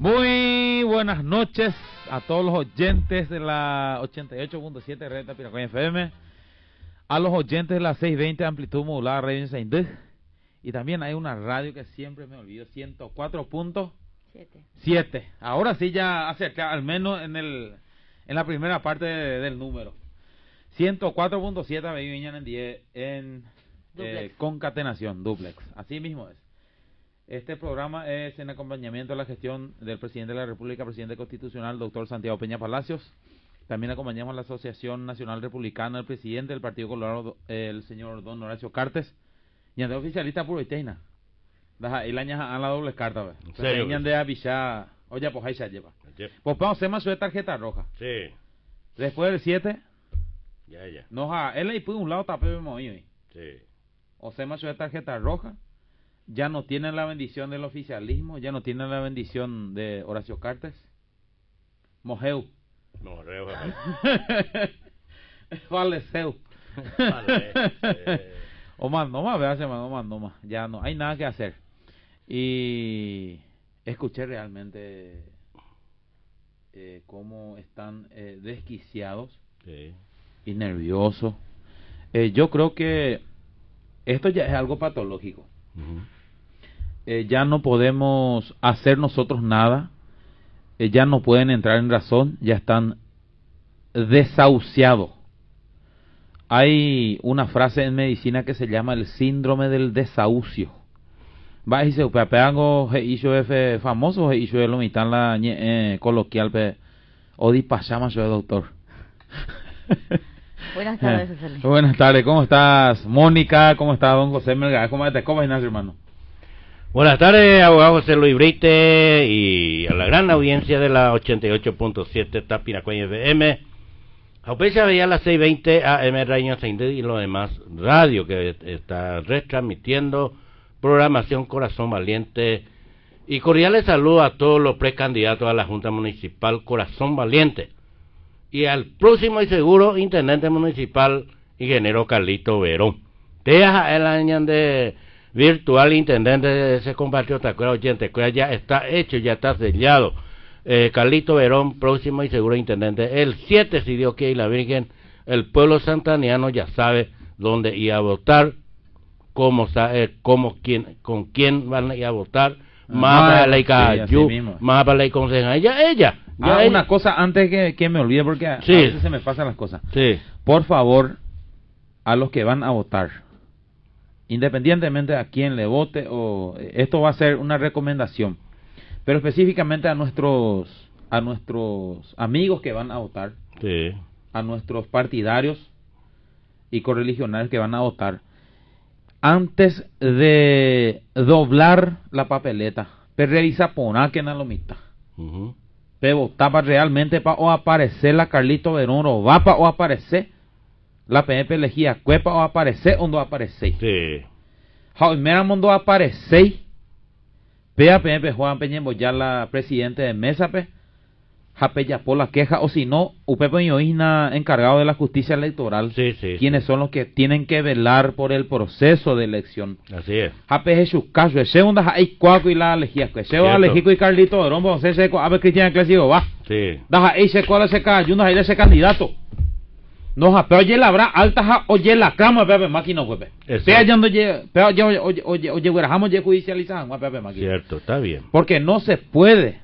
Muy buenas noches a todos los oyentes de la 88.7 Red Tapiracoya FM, a los oyentes de la 620 amplitud modulada Radio Saindú, y también hay una radio que siempre me olvido, 104.7. Ahora sí ya acerqué, al menos en la primera parte del número. 104.7 Viñan en 10 en concatenación, duplex. Así mismo es. Este programa es en acompañamiento a la gestión del presidente de la República, presidente constitucional, doctor Santiago Peña Palacios. También acompañamos a la Asociación Nacional Republicana, el presidente del Partido Colorado, el señor don Horacio Cartes. Y ante oficialista puro y teina. Y la ñaja a la doble carta. Pues de avisar. Oye, pues ahí se lleva. Pues vamos a hacer más su tarjeta roja. Sí. Después del 7. Ya. Él ahí puso un lado tapé movido. Sí. O sea, más su tarjeta roja. Ya no tienen la bendición del oficialismo, ya no tienen la bendición de Horacio Cartes. Mojeu. Faleceu. O más, no más, ya no hay nada que hacer. Y escuché realmente cómo están desquiciados y nerviosos. Yo creo que esto ya es algo patológico. Ya no podemos hacer nosotros nada, ya no pueden entrar en razón, ya están desahuciados. Hay una frase en medicina que se llama el síndrome del desahucio. Va y se pegango hizo F famoso hizo lo mitad la coloquial pe odi pasama soy doctor. Buenas tardes, Cecily. Buenas tardes, ¿cómo estás, Mónica? ¿Cómo está don José Melgar? ¿Cómo estás, hermano? Buenas tardes, abogado José Luis Brite, y a la gran audiencia de la 88.7 Tapiracoya FM. Apecha veía las 620 AM Radio Saindú y lo demás radio que está retransmitiendo programación Corazón Valiente. Y cordiales saludos a todos los precandidatos a la Junta Municipal Corazón Valiente. Y al próximo y seguro intendente municipal, ingeniero Carlito Verón. Deja el año de virtual intendente de ese compatriota, ya está hecho, ya está sellado. Carlito Verón, próximo y seguro intendente. El 7, si Dios quiere y la Virgen, el pueblo santaniano ya sabe dónde ir a votar, con quién van a ir a votar, más para la Icayú, más para la Conseja. Ella. Una cosa antes que me olvide, porque a veces se me pasan las cosas. Sí. Por favor, a los que van a votar, independientemente a quién le vote, o esto va a ser una recomendación, pero específicamente a nuestros amigos que van a votar, a nuestros partidarios y correligionarios que van a votar, antes de doblar la papeleta, revisa poner que no lo mitad. Votaba realmente para o aparecer la Carlito Verón, o va para o aparecer la PNP elegía cuepa o aparecer o no aparecer. Mera mundo aparecer. Pea PNP Juan Peñembo ya la presidente de mesa pe. Jape ya por la queja, o si no, Upepe Yoína encargado de la justicia electoral, quienes son los que tienen que velar por el proceso de elección. Así es. Jape Jesús caso, ese onda hay cuaco y la elegía, ese va elegir y Carlito Verón, vamos a hacer a ver Cristian Clásico va. Daja ese cuál ese cayuno ahí ese candidato. No jape oye la bra alta oye la cama pepe máquina pepe. Pea yando oye guerajamos ye judicializan pepe máquina. Cierto, está bien. Porque no se puede